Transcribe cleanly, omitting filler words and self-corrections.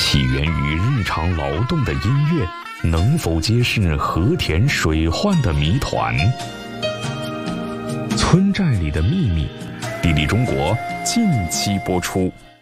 起源于日常劳动的音乐，能否揭示和田水患的谜团？村寨里的秘密，地理中国近期播出。